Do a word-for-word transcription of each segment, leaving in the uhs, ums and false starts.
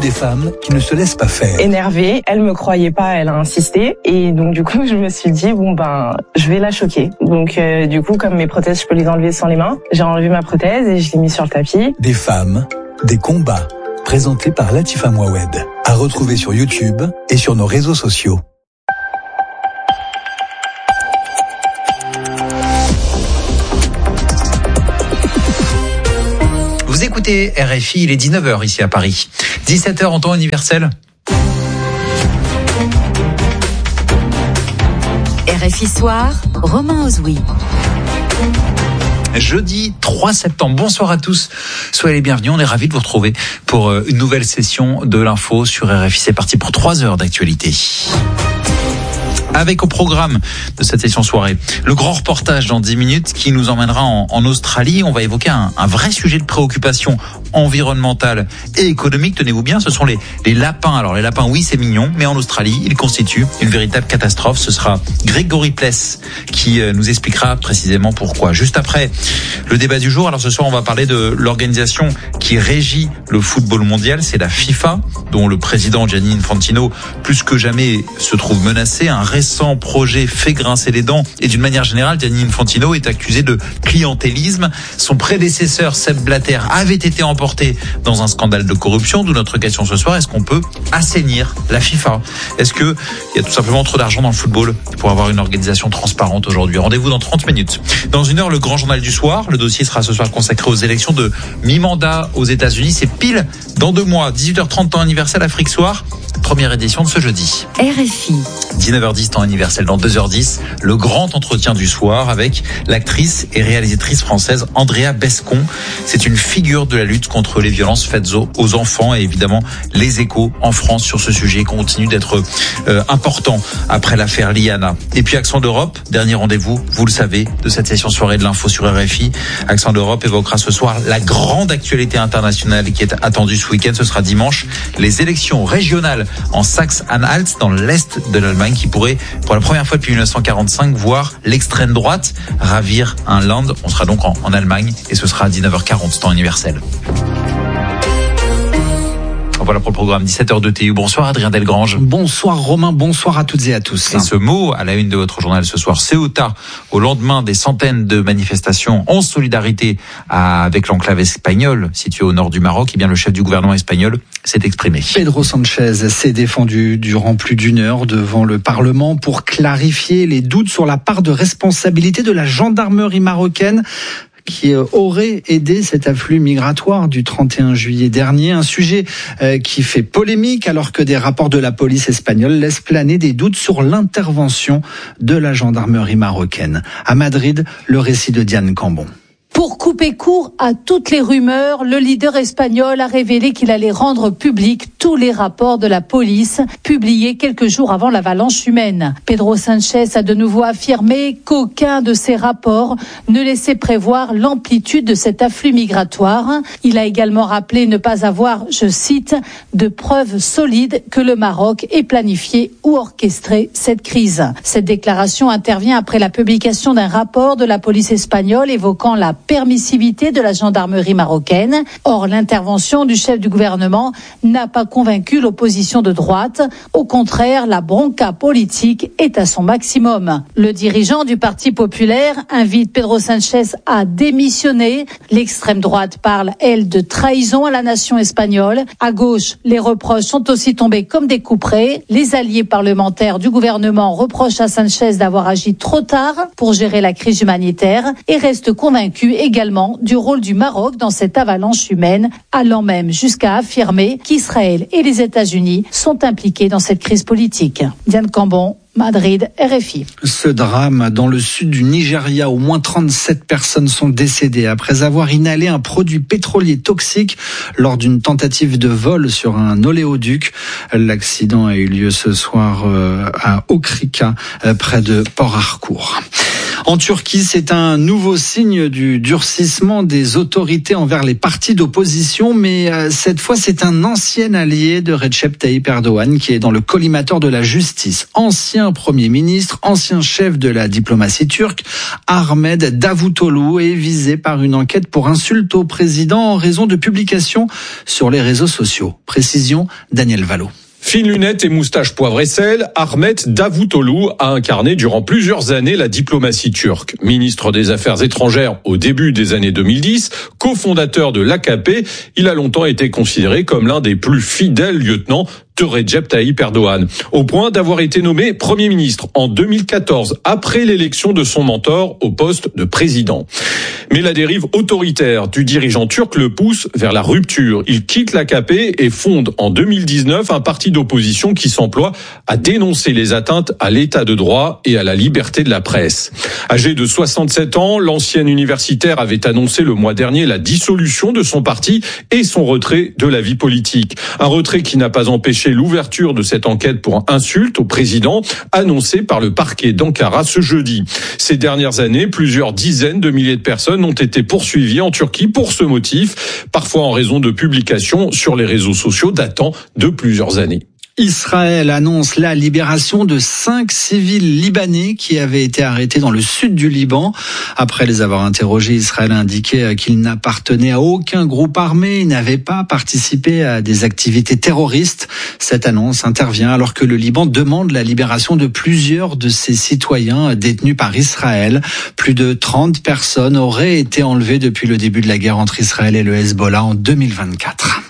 des femmes qui ne se laissent pas faire. Énervée, elle me croyait pas, elle a insisté. Et donc du coup, je me suis dit, bon ben, je vais la choquer. Donc euh, du coup, comme mes prothèses, je peux les enlever sans les mains, j'ai enlevé ma prothèse et je l'ai mis sur le tapis. Des femmes, des combats. Présenté par Latifa Mouawed. À retrouver sur YouTube et sur nos réseaux sociaux. Vous écoutez R F I, il est dix-neuf heures ici à Paris. dix-sept heures en temps universel. R F I Soir, Romain Ozoui. Jeudi trois septembre. Bonsoir à tous. Soyez les bienvenus. On est ravis de vous retrouver pour une nouvelle session de l'info sur R F I. C'est parti pour trois heures d'actualité. Avec au programme de cette session soirée, le grand reportage dans dix minutes qui nous emmènera en, en Australie. On va évoquer un, un vrai sujet de préoccupation environnementale et économique. Tenez-vous bien, ce sont les, les lapins. Alors les lapins, oui, c'est mignon, mais en Australie, ils constituent une véritable catastrophe. Ce sera Grégory Pless qui nous expliquera précisément pourquoi. Juste après le débat du jour, alors ce soir, on va parler de l'organisation qui régit le football mondial. C'est la FIFA, dont le président Gianni Infantino, plus que jamais, se trouve menacé. Un récent projet fait grincer les dents et d'une manière générale, Gianni Infantino est accusé de clientélisme. Son prédécesseur Sepp Blatter avait été emporté dans un scandale de corruption, d'où notre question ce soir, est-ce qu'on peut assainir la FIFA? Est-ce qu'il y a tout simplement trop d'argent dans le football pour avoir une organisation transparente aujourd'hui? Rendez-vous dans trente minutes. Dans une heure, le grand journal du soir. Le dossier sera ce soir consacré aux élections de mi-mandat aux États-Unis. C'est pile dans deux mois, dix-huit heures trente temps universel Afrique Soir. Première édition de ce jeudi. R F I. dix-neuf heures dix temps universel dans deux heures dix. Le grand entretien du soir avec l'actrice et réalisatrice française Andrea Bescon. C'est une figure de la lutte contre les violences faites aux enfants et évidemment les échos en France sur ce sujet continuent d'être euh, importants après l'affaire Liana. Et puis Accent d'Europe, dernier rendez-vous, vous le savez, de cette session soirée de l'info sur R F I. Accent d'Europe évoquera ce soir la grande actualité internationale qui est attendue ce week-end. Ce sera dimanche, les élections régionales en Saxe-Anhalt, dans l'est de l'Allemagne, qui pourrait, pour la première fois depuis mille neuf cent quarante-cinq, voir l'extrême droite ravir un land. On sera donc en, en Allemagne et ce sera à dix-neuf heures quarante, temps universel. Voilà pour le programme dix-sept heures de T U. Bonsoir Adrien Delgrange. Bonsoir Romain, bonsoir à toutes et à tous. Et ce mot à la une de votre journal ce soir, Ceuta, au lendemain des centaines de manifestations en solidarité avec l'enclave espagnole située au nord du Maroc, eh bien le chef du gouvernement espagnol s'est exprimé. Pedro Sanchez s'est défendu durant plus d'une heure devant le Parlement pour clarifier les doutes sur la part de responsabilité de la gendarmerie marocaine qui aurait aidé cet afflux migratoire du trente et un juillet dernier. Un sujet qui fait polémique alors que des rapports de la police espagnole laissent planer des doutes sur l'intervention de la gendarmerie marocaine. À Madrid, le récit de Diane Cambon. Pour couper court à toutes les rumeurs, le leader espagnol a révélé qu'il allait rendre public tous les rapports de la police publiés quelques jours avant l'avalanche humaine. Pedro Sanchez a de nouveau affirmé qu'aucun de ces rapports ne laissait prévoir l'amplitude de cet afflux migratoire. Il a également rappelé ne pas avoir, je cite, de preuves solides que le Maroc ait planifié ou orchestré cette crise. Cette déclaration intervient après la publication d'un rapport de la police espagnole évoquant la permissivité de la gendarmerie marocaine. Or, l'intervention du chef du gouvernement n'a pas convaincu l'opposition de droite. Au contraire, la bronca politique est à son maximum. Le dirigeant du Parti populaire invite Pedro Sanchez à démissionner. L'extrême droite parle, elle, de trahison à la nation espagnole. À gauche, les reproches sont aussi tombés comme des couperets. Les alliés parlementaires du gouvernement reprochent à Sanchez d'avoir agi trop tard pour gérer la crise humanitaire et restent convaincus également du rôle du Maroc dans cette avalanche humaine, allant même jusqu'à affirmer qu'Israël et les États-Unis sont impliqués dans cette crise politique. Diane Cambon, Madrid, R F I. Ce drame dans le sud du Nigeria, au moins trente-sept personnes sont décédées après avoir inhalé un produit pétrolier toxique lors d'une tentative de vol sur un oléoduc. L'accident a eu lieu ce soir à Okrika, près de Port Harcourt. En Turquie, c'est un nouveau signe du durcissement des autorités envers les partis d'opposition, mais cette fois, c'est un ancien allié de Recep Tayyip Erdogan qui est dans le collimateur de la justice. Ancien Premier ministre, ancien chef de la diplomatie turque, Ahmed Davutoglu est visé par une enquête pour insulte au président en raison de publications sur les réseaux sociaux. Précision, Daniel Valo. Fine lunettes et moustache poivre et sel, Ahmet Davutoglu a incarné durant plusieurs années la diplomatie turque. Ministre des Affaires étrangères au début des années deux mille dix, cofondateur de l'A K P, il a longtemps été considéré comme l'un des plus fidèles lieutenants de Recep Tayyip Erdogan, au point d'avoir été nommé Premier ministre en deux mille quatorze, après l'élection de son mentor au poste de président. Mais la dérive autoritaire du dirigeant turc le pousse vers la rupture. Il quitte l'A K P et fonde en deux mille dix-neuf un parti d'opposition qui s'emploie à dénoncer les atteintes à l'état de droit et à la liberté de la presse. Âgé de soixante-sept ans, l'ancien universitaire avait annoncé le mois dernier la dissolution de son parti et son retrait de la vie politique. Un retrait qui n'a pas empêché l'ouverture de cette enquête pour insulte au président, annoncée par le parquet d'Ankara ce jeudi. Ces dernières années, plusieurs dizaines de milliers de personnes ont été poursuivies en Turquie pour ce motif, parfois en raison de publications sur les réseaux sociaux datant de plusieurs années. Israël annonce la libération de cinq civils libanais qui avaient été arrêtés dans le sud du Liban. Après les avoir interrogés, Israël a indiqué qu'il n'appartenait à aucun groupe armé, il n'avait pas participé à des activités terroristes. Cette annonce intervient alors que le Liban demande la libération de plusieurs de ses citoyens détenus par Israël. Plus de trente personnes auraient été enlevées depuis le début de la guerre entre Israël et le Hezbollah en deux mille vingt-quatre.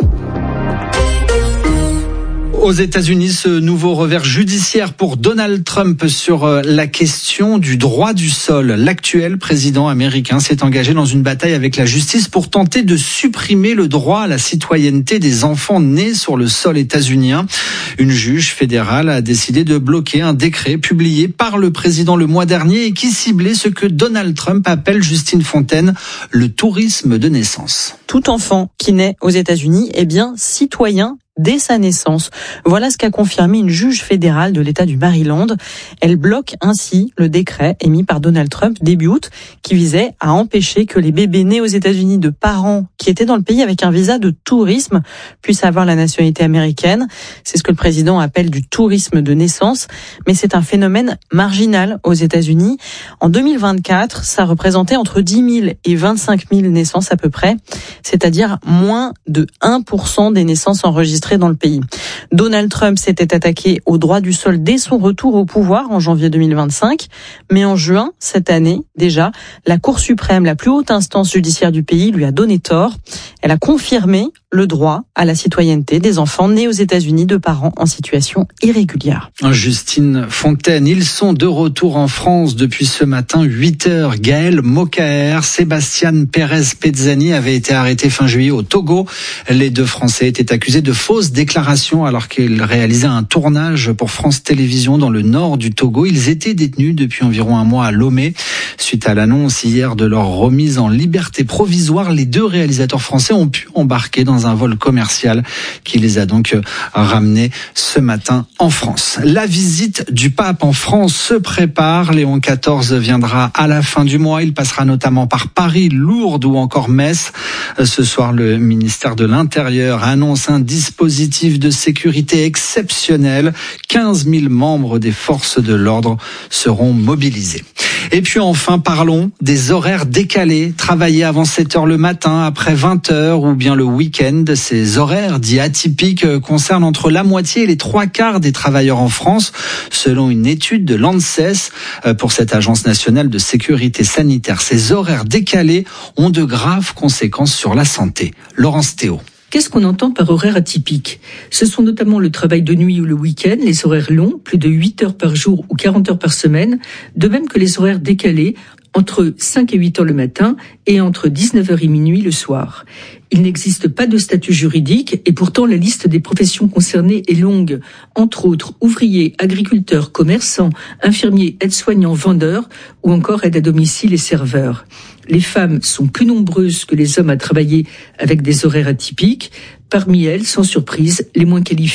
Aux États-Unis, ce nouveau revers judiciaire pour Donald Trump sur la question du droit du sol. L'actuel président américain s'est engagé dans une bataille avec la justice pour tenter de supprimer le droit à la citoyenneté des enfants nés sur le sol états-unien. Une juge fédérale a décidé de bloquer un décret publié par le président le mois dernier et qui ciblait ce que Donald Trump appelle, Justine Fontaine, le tourisme de naissance. Tout enfant qui naît aux États-Unis est bien citoyen dès sa naissance. Voilà ce qu'a confirmé une juge fédérale de l'État du Maryland. Elle bloque ainsi le décret émis par Donald Trump début août qui visait à empêcher que les bébés nés aux États-Unis de parents qui étaient dans le pays avec un visa de tourisme puissent avoir la nationalité américaine. C'est ce que le président appelle du tourisme de naissance, mais c'est un phénomène marginal aux États-Unis. En deux mille vingt-quatre, ça représentait entre dix mille et vingt-cinq mille naissances à peu près, c'est-à-dire moins de un pour cent des naissances enregistrées dans le pays. Donald Trump s'était attaqué au droit du sol dès son retour au pouvoir en janvier deux mille vingt-cinq, mais en juin cette année, déjà, la Cour suprême, la plus haute instance judiciaire du pays, lui a donné tort. Elle a confirmé le droit à la citoyenneté des enfants nés aux États-Unis de parents en situation irrégulière. Justine Fontaine, ils sont de retour en France depuis ce matin, huit heures. Gaël Mokaer, Sébastien Pérez-Pezzani avaient été arrêtés fin juillet au Togo. Les deux Français étaient accusés de fausses déclarations alors qu'ils réalisaient un tournage pour France Télévisions dans le nord du Togo. Ils étaient détenus depuis environ un mois à Lomé. Suite à l'annonce hier de leur remise en liberté provisoire, les deux réalisateurs français ont pu embarquer dans un vol commercial qui les a donc ramenés ce matin en France. La visite du pape en France se prépare. Léon quatorze viendra à la fin du mois. Il passera notamment par Paris, Lourdes ou encore Metz. Ce soir, le ministère de l'Intérieur annonce un dispositif de sécurité exceptionnel. quinze mille membres des forces de l'ordre seront mobilisés. Et puis enfin, parlons des horaires décalés. Travailler avant sept heures le matin, après vingt heures ou bien le week-end. Ces horaires dits atypiques concernent entre la moitié et les trois quarts des travailleurs en France, selon une étude de l'ANSES pour cette agence nationale de sécurité sanitaire. Ces horaires décalés ont de graves conséquences sur la santé. Laurence Théo. Qu'est-ce qu'on entend par horaire atypique ? Ce sont notamment le travail de nuit ou le week-end, les horaires longs, plus de huit heures par jour ou quarante heures par semaine, de même que les horaires décalés, entre cinq et huit heures le matin et entre dix-neuf heures et minuit le soir. Il n'existe pas de statut juridique et pourtant la liste des professions concernées est longue. Entre autres, ouvriers, agriculteurs, commerçants, infirmiers, aides-soignants, vendeurs ou encore aides à domicile et serveurs. Les femmes sont plus nombreuses que les hommes à travailler avec des horaires atypiques. Parmi elles, sans surprise, les moins qualifiées.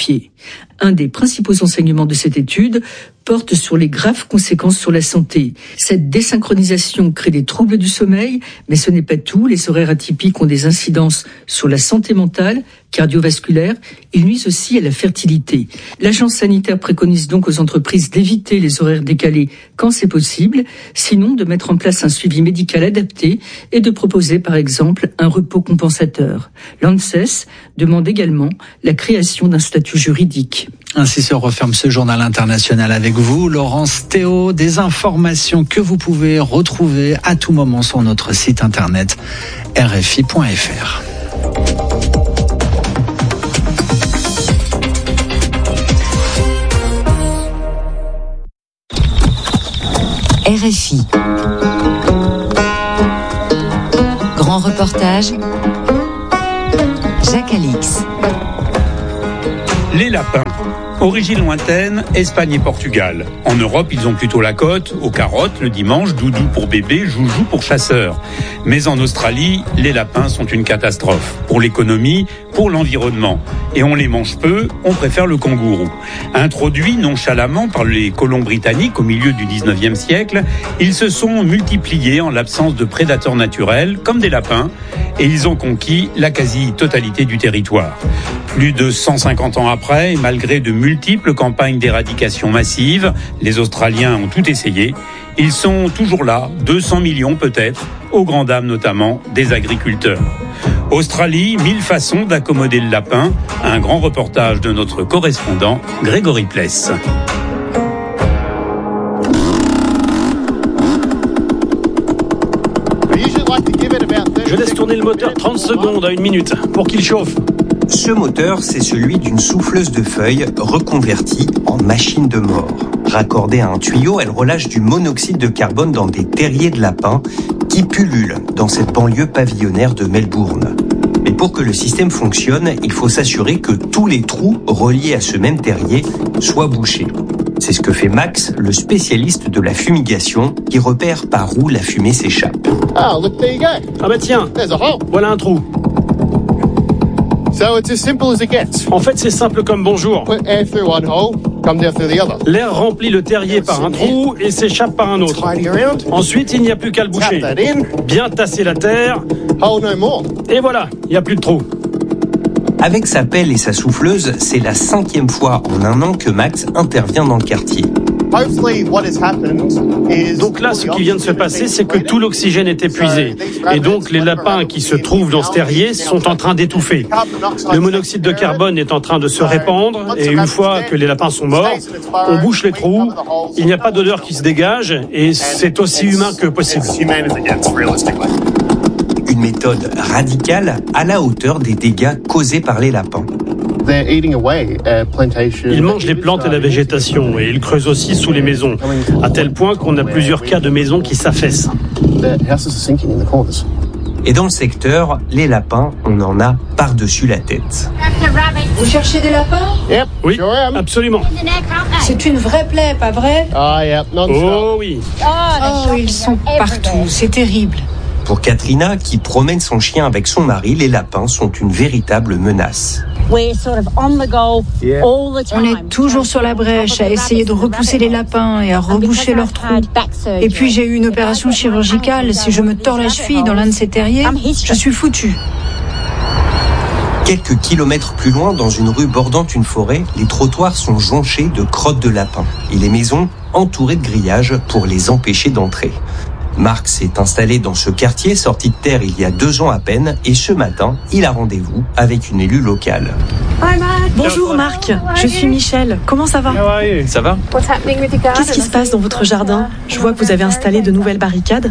Un des principaux enseignements de cette étude porte sur les graves conséquences sur la santé. Cette désynchronisation crée des troubles du sommeil, mais ce n'est pas tout. Les horaires atypiques ont des incidences sur la santé mentale, cardiovasculaire. Ils nuisent aussi à la fertilité. L'agence sanitaire préconise donc aux entreprises d'éviter les horaires décalés quand c'est possible, sinon de mettre en place un suivi médical adapté et de proposer par exemple un repos compensateur. L'ANSES demande également la création d'un statut juridique. Ainsi se referme ce journal international avec vous, Laurence Théo. Des informations que vous pouvez retrouver à tout moment sur notre site internet r f i point f r. R F I. Grand reportage, Jacques Alix. Les lapins. Origine lointaine, Espagne et Portugal. En Europe, ils ont plutôt la cote, aux carottes le dimanche, doudou pour bébé, joujou pour chasseur. Mais en Australie, les lapins sont une catastrophe. Pour l'économie, pour l'environnement. Et on les mange peu, on préfère le kangourou. Introduits nonchalamment par les colons britanniques au milieu du dix-neuvième siècle, ils se sont multipliés en l'absence de prédateurs naturels, comme des lapins, et ils ont conquis la quasi-totalité du territoire. Plus de cent cinquante ans après, et malgré de multiples campagnes d'éradication massive, les Australiens ont tout essayé. Ils sont toujours là, deux cents millions peut-être, aux grandes dames notamment des agriculteurs. Australie, mille façons d'accommoder le lapin. Un grand reportage de notre correspondant Grégory Pless. Je laisse tourner le moteur trente secondes à une minute pour qu'il chauffe. Ce moteur, c'est celui d'une souffleuse de feuilles reconvertie en machine de mort. Raccordée à un tuyau, elle relâche du monoxyde de carbone dans des terriers de lapins qui pullulent dans cette banlieue pavillonnaire de Melbourne. Mais pour que le système fonctionne, il faut s'assurer que tous les trous reliés à ce même terrier soient bouchés. C'est ce que fait Max, le spécialiste de la fumigation, qui repère par où la fumée s'échappe. Ah, look, there you go. Ah bah tiens, voilà un trou. So it's as simple as it gets. En fait, c'est simple comme bonjour. Put air through one hole, come down through the other. L'air remplit le terrier par un trou et s'échappe par un autre. Ensuite, il n'y a plus qu'à le boucher. Bien tasser la terre. Hole no more. Et voilà, il n'y a plus de trou. Avec sa pelle et sa souffleuse, c'est la cinquième fois en un an que Max intervient dans le quartier. Donc là, ce qui vient de se passer, c'est que tout l'oxygène est épuisé. Et donc, les lapins qui se trouvent dans ce terrier sont en train d'étouffer. Le monoxyde de carbone est en train de se répandre. Et une fois que les lapins sont morts, on bouche les trous. Il n'y a pas d'odeur qui se dégage. Et c'est aussi humain que possible. Une méthode radicale à la hauteur des dégâts causés par les lapins. Ils mangent les plantes et la végétation et ils creusent aussi sous les maisons, à tel point qu'on a plusieurs cas de maisons qui s'affaissent. Et dans le secteur, les lapins, on en a par-dessus la tête. Vous cherchez des lapins? Oui, absolument. C'est une vraie plaie, pas vrai? Oh oui. Oh, ils sont partout, c'est terrible. Pour Katrina, qui promène son chien avec son mari, les lapins sont une véritable menace. On est toujours sur la brèche à essayer de repousser les lapins et à reboucher leurs trous. Et puis j'ai eu une opération chirurgicale. Si je me tords la cheville dans l'un de ces terriers, je suis foutue. Quelques kilomètres plus loin, dans une rue bordant une forêt, les trottoirs sont jonchés de crottes de lapins et les maisons entourées de grillages pour les empêcher d'entrer. Marc s'est installé dans ce quartier sorti de terre il y a deux ans à peine et ce matin, il a rendez-vous avec une élue locale. Bonjour Marc, je suis Michel. Comment ça va? Ça va? Qu'est-ce qui se passe dans votre jardin? Je vois que vous avez installé de nouvelles barricades.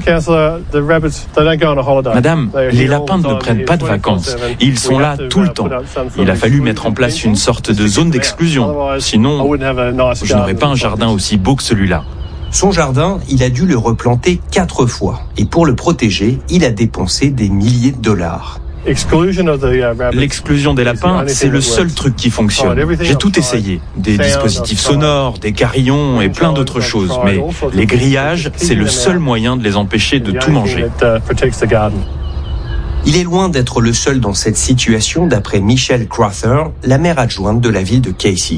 Madame, les lapins ne prennent pas de vacances. Ils sont là tout le temps. Il a fallu mettre en place une sorte de zone d'exclusion. Sinon, je n'aurais pas un jardin aussi beau que celui-là. Son jardin, il a dû le replanter quatre fois. Et pour le protéger, il a dépensé des milliers de dollars. L'exclusion des lapins, c'est le seul truc qui fonctionne. J'ai tout essayé. Des dispositifs sonores, des carillons et plein d'autres choses. Mais les grillages, c'est le seul moyen de les empêcher de tout manger. Il est loin d'être le seul dans cette situation, d'après Michelle Crowther, la maire adjointe de la ville de Casey.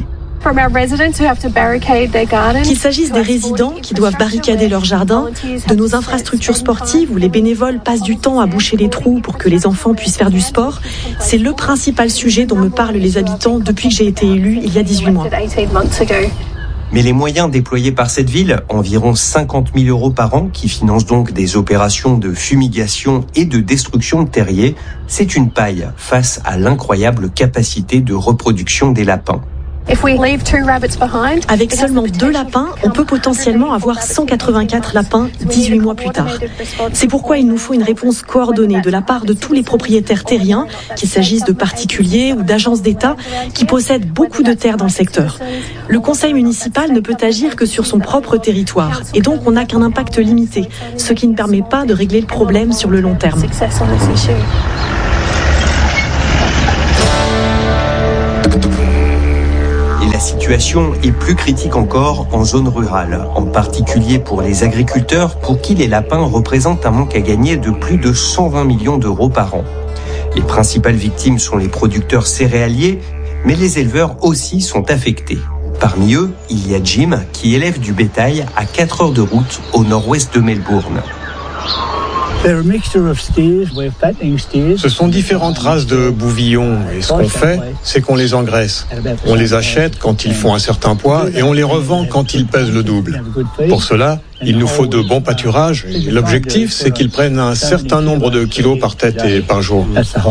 Qu'il s'agisse des résidents qui doivent barricader leur jardin, de nos infrastructures sportives où les bénévoles passent du temps à boucher les trous pour que les enfants puissent faire du sport, c'est le principal sujet dont me parlent les habitants depuis que j'ai été élue il y a dix-huit mois. Mais les moyens déployés par cette ville, environ cinquante mille euros par an, qui financent donc des opérations de fumigation et de destruction de terriers, c'est une paille face à l'incroyable capacité de reproduction des lapins. Avec seulement deux lapins, on peut potentiellement avoir cent quatre-vingt-quatre lapins dix-huit mois plus tard. C'est pourquoi il nous faut une réponse coordonnée de la part de tous les propriétaires terriens, qu'il s'agisse de particuliers ou d'agences d'État, qui possèdent beaucoup de terres dans le secteur. Le conseil municipal ne peut agir que sur son propre territoire, et donc on n'a qu'un impact limité, ce qui ne permet pas de régler le problème sur le long terme. La situation est plus critique encore en zone rurale, en particulier pour les agriculteurs pour qui les lapins représentent un manque à gagner de plus de cent vingt millions d'euros par an. Les principales victimes sont les producteurs céréaliers, mais les éleveurs aussi sont affectés. Parmi eux, il y a Jim qui élève du bétail à quatre heures de route au nord-ouest de Melbourne. Ce sont différentes races de bouvillons et ce qu'on fait, c'est qu'on les engraisse. On les achète quand ils font un certain poids et on les revend quand ils pèsent le double. Pour cela, il nous faut de bons pâturages et l'objectif, c'est qu'ils prennent un certain nombre de kilos par tête et par jour.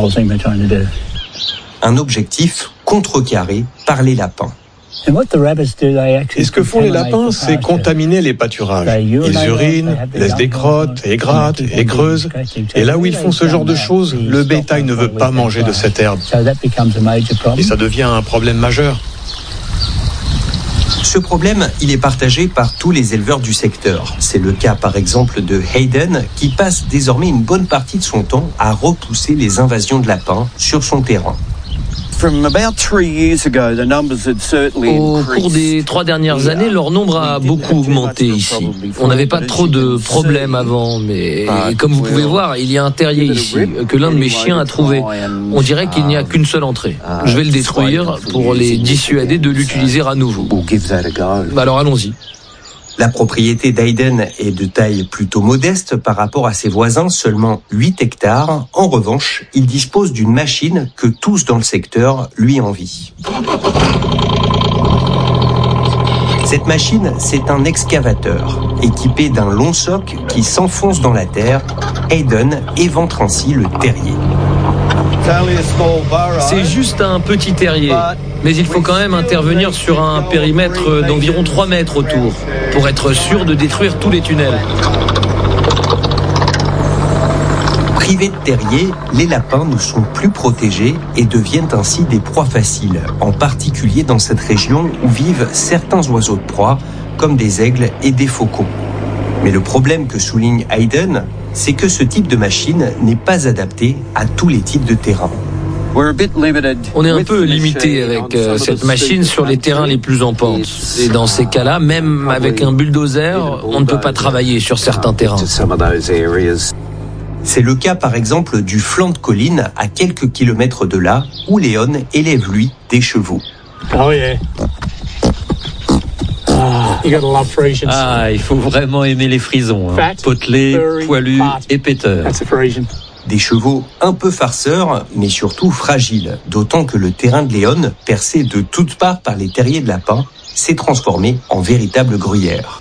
Un objectif contrecarré par les lapins. Et ce que font les lapins, c'est contaminer les pâturages. Ils urinent, laissent des crottes, et grattent, et creusent. Et là où ils font ce genre de choses, le bétail ne veut pas manger de cette herbe. Et ça devient un problème majeur. Ce problème, il est partagé par tous les éleveurs du secteur. C'est le cas par exemple de Hayden, qui passe désormais une bonne partie de son temps à repousser les invasions de lapins sur son terrain. Au cours des trois dernières années, leur nombre a beaucoup augmenté ici. On n'avait pas trop de problèmes avant, mais comme vous pouvez voir, il y a un terrier ici que l'un de mes chiens a trouvé. On dirait qu'il n'y a qu'une seule entrée. Je vais le détruire pour les dissuader de l'utiliser à nouveau. Alors allons-y. La propriété d'Hayden est de taille plutôt modeste par rapport à ses voisins, seulement huit hectares. En revanche, il dispose d'une machine que tous dans le secteur lui envient. Cette machine, c'est un excavateur, équipé d'un long soc qui s'enfonce dans la terre. Hayden éventre ainsi le terrier. C'est juste un petit terrier, mais il faut quand même intervenir sur un périmètre d'environ trois mètres autour, pour être sûr de détruire tous les tunnels. Privés de terrier, les lapins ne sont plus protégés et deviennent ainsi des proies faciles, en particulier dans cette région où vivent certains oiseaux de proie, comme des aigles et des faucons. Mais le problème que souligne Hayden, c'est que ce type de machine n'est pas adapté à tous les types de terrains. On est un peu limité avec euh, cette machine sur les terrains les plus en pente. Et dans ces cas-là, même avec un bulldozer, on ne peut pas travailler sur certains terrains. C'est le cas par exemple du flanc de colline à quelques kilomètres de là, où Léon élève lui des chevaux. Oh yeah. Ah, il faut vraiment aimer les frisons, hein. Potelés, poilus et péteurs. Des chevaux un peu farceurs, mais surtout fragiles, d'autant que le terrain de Léon, percé de toutes parts par les terriers de lapins, s'est transformé en véritable gruyère.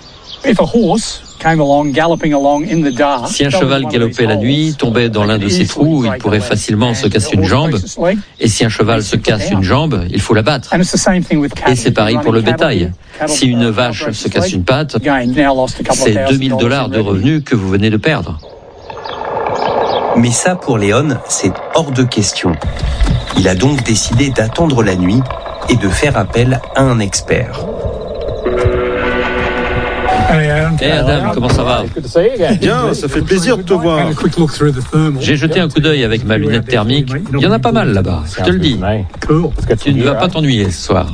Si un cheval galopait la nuit, tombait dans l'un de ces trous, il pourrait facilement se casser une jambe. Et si un cheval se casse une jambe, il faut la battre. Et c'est pareil pour le bétail. Si une vache se casse une patte, c'est deux mille dollars de revenus que vous venez de perdre. Mais ça, pour Léon, c'est hors de question. Il a donc décidé d'attendre la nuit et de faire appel à un expert. Hey Adam, comment ça va? Bien, ça fait plaisir de te voir. J'ai jeté un coup d'œil avec ma lunette thermique. Il y en a pas mal là-bas, je te le dis. Tu ne vas pas t'ennuyer ce soir.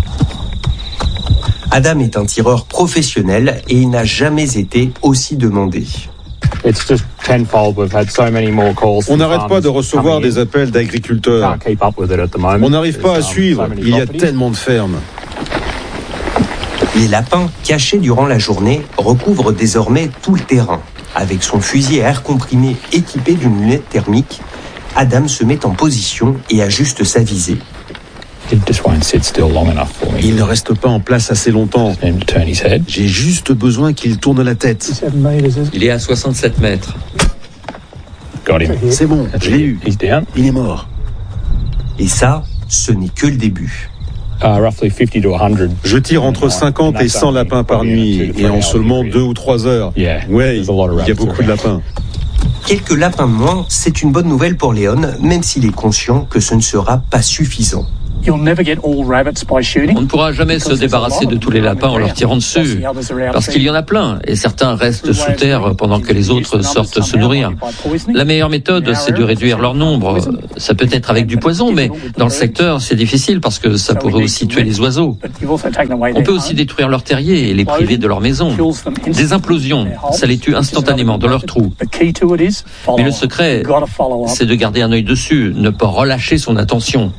Adam est un tireur professionnel et il n'a jamais été aussi demandé. On n'arrête pas de recevoir des appels d'agriculteurs. On n'arrive pas à suivre, il y a tellement de fermes. Les lapins, cachés durant la journée, recouvrent désormais tout le terrain. Avec son fusil à air comprimé équipé d'une lunette thermique, Adam se met en position et ajuste sa visée. Il ne reste pas en place assez longtemps. J'ai juste besoin qu'il tourne la tête. Il est à soixante-sept mètres. C'est bon, je l'ai eu. Il est mort. Et ça, ce n'est que le début. Je tire entre cinquante et cent lapins par nuit, et en seulement deux ou trois heures. Ouais, il y a beaucoup de lapins. Quelques lapins de moins, c'est une bonne nouvelle pour Léon, même s'il est conscient que ce ne sera pas suffisant. On ne pourra jamais se débarrasser de tous les lapins en leur tirant dessus, parce qu'il y en a plein, et certains restent sous terre pendant que les autres sortent se nourrir. La meilleure méthode, c'est de réduire leur nombre. Ça peut être avec du poison, mais dans le secteur, c'est difficile parce que ça pourrait aussi tuer les oiseaux. On peut aussi détruire leur terrier et les priver de leur maison. Des implosions, ça les tue instantanément dans leur trou. Mais le secret, c'est de garder un œil dessus, ne pas relâcher son attention.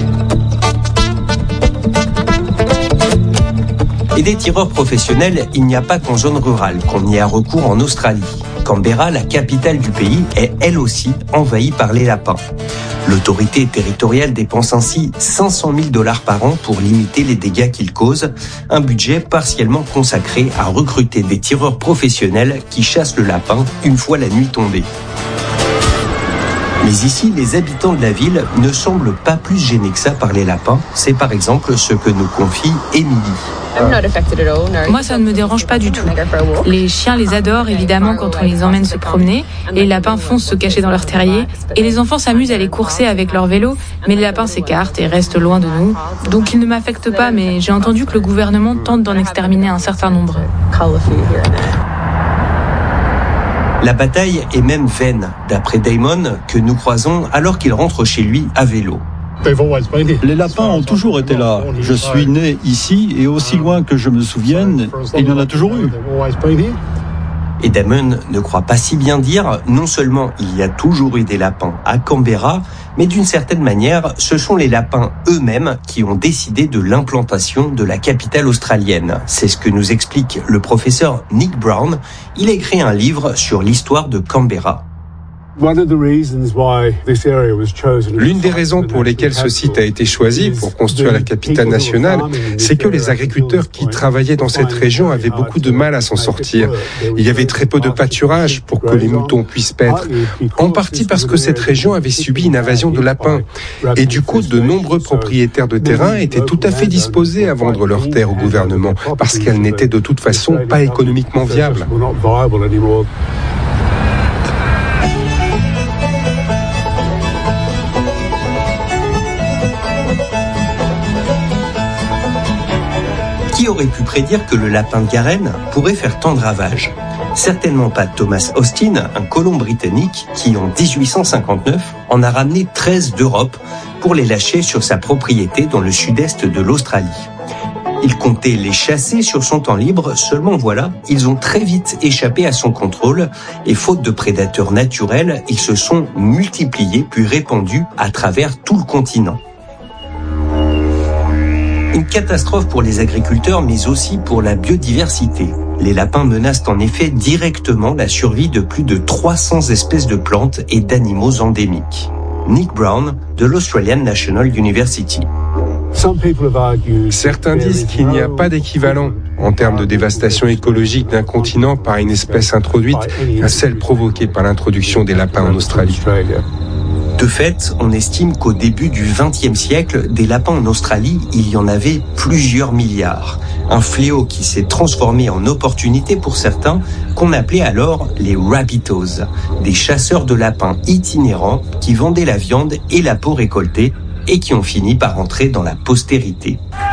Et des tireurs professionnels, il n'y a pas qu'en zone rurale qu'on y a recours en Australie. Canberra, la capitale du pays, est elle aussi envahie par les lapins. L'autorité territoriale dépense ainsi cinq cent mille dollars par an pour limiter les dégâts qu'ils causent, un budget partiellement consacré à recruter des tireurs professionnels qui chassent le lapin une fois la nuit tombée. Mais ici, les habitants de la ville ne semblent pas plus gênés que ça par les lapins. C'est par exemple ce que nous confie Émilie. Moi, ça ne me dérange pas du tout. Les chiens les adorent évidemment quand on les emmène se promener. Les lapins foncent se cacher dans leur terrier. Et les enfants s'amusent à les courser avec leur vélo. Mais les lapins s'écartent et restent loin de nous. Donc ils ne m'affectent pas, mais j'ai entendu que le gouvernement tente d'en exterminer un certain nombre. La bataille est même vaine, d'après Damon, que nous croisons alors qu'il rentre chez lui à vélo. Les lapins ont toujours été là. Je suis né ici et aussi loin que je me souvienne, il y en a toujours eu. Et Damon ne croit pas si bien dire, non seulement il y a toujours eu des lapins à Canberra, mais d'une certaine manière, ce sont les lapins eux-mêmes qui ont décidé de l'implantation de la capitale australienne. C'est ce que nous explique le professeur Nick Brown. Il a écrit un livre sur l'histoire de Canberra. L'une des raisons pour lesquelles ce site a été choisi pour construire la capitale nationale, c'est que les agriculteurs qui travaillaient dans cette région avaient beaucoup de mal à s'en sortir. Il y avait très peu de pâturage pour que les moutons puissent paître, en partie parce que cette région avait subi une invasion de lapins. Et du coup, de nombreux propriétaires de terrain étaient tout à fait disposés à vendre leurs terres au gouvernement, parce qu'elles n'étaient de toute façon pas économiquement viables. Qui aurait pu prédire que le lapin de Garenne pourrait faire tant de ravages ? Certainement pas Thomas Austin, un colon britannique qui, en dix-huit cent cinquante-neuf, en a ramené treize d'Europe pour les lâcher sur sa propriété dans le sud-est de l'Australie. Il comptait les chasser sur son temps libre, seulement voilà, ils ont très vite échappé à son contrôle et faute de prédateurs naturels, ils se sont multipliés puis répandus à travers tout le continent. Une catastrophe pour les agriculteurs, mais aussi pour la biodiversité. Les lapins menacent en effet directement la survie de plus de trois cents espèces de plantes et d'animaux endémiques. Nick Brown, de l'Australian National University. Certains disent qu'il n'y a pas d'équivalent en termes de dévastation écologique d'un continent par une espèce introduite à celle provoquée par l'introduction des lapins en Australie. De fait, on estime qu'au début du vingtième siècle, des lapins en Australie, il y en avait plusieurs milliards. Un fléau qui s'est transformé en opportunité pour certains, qu'on appelait alors les rabbitohs, des chasseurs de lapins itinérants qui vendaient la viande et la peau récoltée et qui ont fini par entrer dans la postérité.